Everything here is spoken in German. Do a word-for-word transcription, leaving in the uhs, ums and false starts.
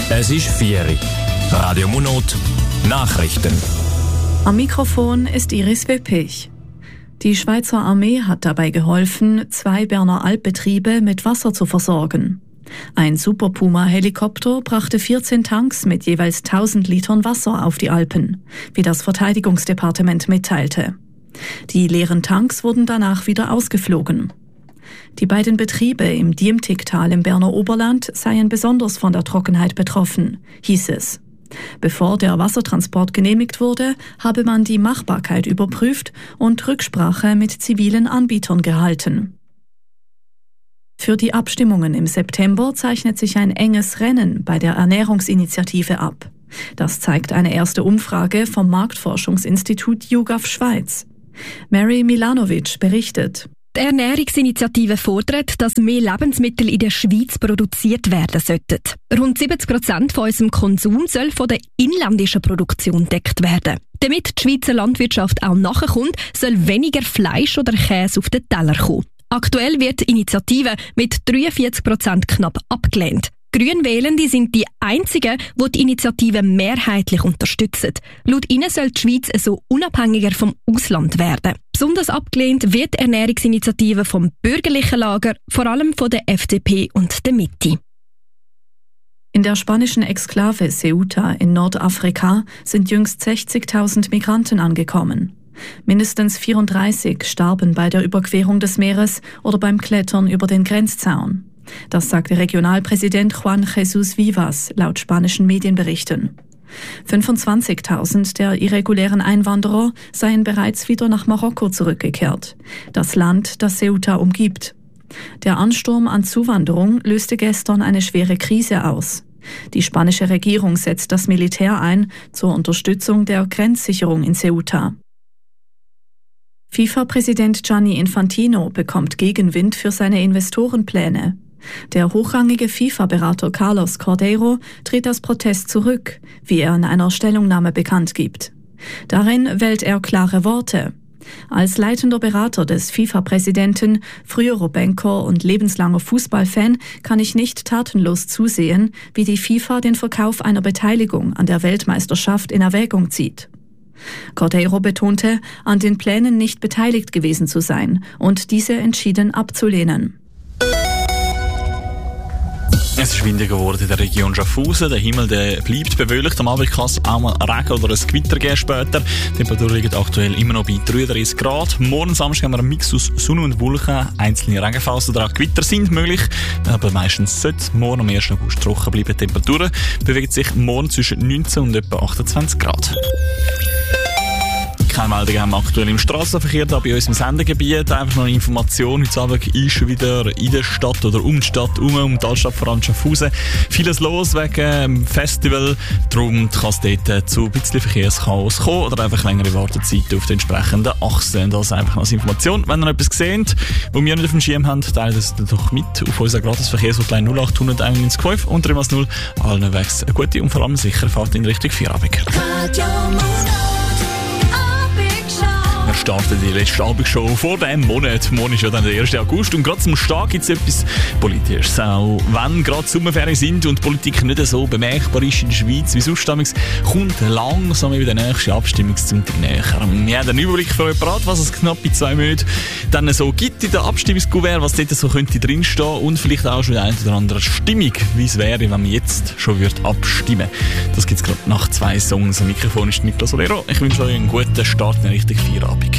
Es ist vier Uhr. Radio Monot, Nachrichten. Am Mikrofon ist Iris Wippich. Die Schweizer Armee hat dabei geholfen, zwei Berner Alpbetriebe mit Wasser zu versorgen. Ein Super Puma-Helikopter brachte vierzehn Tanks mit jeweils tausend Litern Wasser auf die Alpen, wie das Verteidigungsdepartement mitteilte. Die leeren Tanks wurden danach wieder ausgeflogen. Die beiden Betriebe im Diemtigtal im Berner Oberland seien besonders von der Trockenheit betroffen, hieß es. Bevor der Wassertransport genehmigt wurde, habe man die Machbarkeit überprüft und Rücksprache mit zivilen Anbietern gehalten. Für die Abstimmungen im September zeichnet sich ein enges Rennen bei der Ernährungsinitiative ab. Das zeigt eine erste Umfrage vom Marktforschungsinstitut YouGov Schweiz. Mary Milanovic berichtet. Die Ernährungsinitiative fordert, dass mehr Lebensmittel in der Schweiz produziert werden sollten. Rund siebzig Prozent von unserem Konsum soll von der inländischen Produktion gedeckt werden. Damit die Schweizer Landwirtschaft auch nachkommt, soll weniger Fleisch oder Käse auf den Teller kommen. Aktuell wird die Initiative mit dreiundvierzig Prozent knapp abgelehnt. Grünwählende sind die einzigen, die die Initiative mehrheitlich unterstützen. Laut ihnen soll die Schweiz so unabhängiger vom Ausland werden. Besonders abgelehnt wird die Ernährungsinitiative vom bürgerlichen Lager, vor allem von der F D P und der Mitte. In der spanischen Exklave Ceuta in Nordafrika sind jüngst sechzigtausend Migranten angekommen. Mindestens vierunddreißig starben bei der Überquerung des Meeres oder beim Klettern über den Grenzzaun. Das sagte Regionalpräsident Juan Jesús Vivas laut spanischen Medienberichten. fünfundzwanzigtausend der irregulären Einwanderer seien bereits wieder nach Marokko zurückgekehrt, das Land, das Ceuta umgibt. Der Ansturm an Zuwanderung löste gestern eine schwere Krise aus. Die spanische Regierung setzt das Militär ein zur Unterstützung der Grenzsicherung in Ceuta. FIFA-Präsident Gianni Infantino bekommt Gegenwind für seine Investorenpläne. Der hochrangige FIFA-Berater Carlos Cordeiro tritt aus Protest zurück, wie er in einer Stellungnahme bekannt gibt. Darin wählt er klare Worte. Als leitender Berater des FIFA-Präsidenten, früherer Banker und lebenslanger Fußballfan kann ich nicht tatenlos zusehen, wie die FIFA den Verkauf einer Beteiligung an der Weltmeisterschaft in Erwägung zieht. Cordeiro betonte, an den Plänen nicht beteiligt gewesen zu sein und diese entschieden abzulehnen. Es ist windiger geworden in der Region Schaffhausen. Der Himmel der bleibt bewölkt. Am Abend kann es auch mal Regen oder ein Gewitter geben später. Die Temperatur liegt aktuell immer noch bei dreiunddreißig Grad. Morgen Samstag haben wir einen Mix aus Sonne und Wolken. Einzelne Regenphasen oder auch Gewitter sind möglich. Aber meistens sollte morgen am ersten August trocken bleiben. Die Temperaturen bewegen sich morgen zwischen neunzehn und etwa achtundzwanzig Grad. Keine Meldungen haben wir aktuell im Strassenverkehr da bei uns im Sendegebiet. Einfach noch eine Information. Heute Abend ist schon wieder in der Stadt oder um die Stadt herum, um die Altstadt vor allem Schaffhausen, vieles los wegen dem Festival. Darum kann es dort zu ein bisschen Verkehrschaos kommen oder einfach längere Wartezeit auf den entsprechenden Achsen. Das einfach als Information. Wenn ihr etwas seht, was wir nicht auf dem Schirm haben, teilt es doch mit auf unserer gratis Verkehrshotline null acht null null eins fünf und drei mal null. Allen wegs eine gute und vor allem sichere Fahrt in Richtung Feierabend. Wir starten die letzte Abendshow vor diesem Monat. Morgen ist ja dann der erste August und gerade zum Start gibt es etwas Politisches. Auch wenn gerade Sommerferien sind und die Politik nicht so bemerkbar ist in der Schweiz wie sonst, kommt langsam wieder der nächste Abstimmungssonntag näher. Wir haben einen Überblick für euch parat, was es knapp in zwei Monaten dann so gibt in der Abstimmungskuvert, was dort so könnte drinstehen und vielleicht auch schon eine oder andere Stimmung, wie es wäre, wenn man jetzt schon würde abstimmen. Das gibt es gerade nach zwei Songs. Am Mikrofon ist Niklas Olero. Ich wünsche euch einen guten Start in Richtung Feierabend.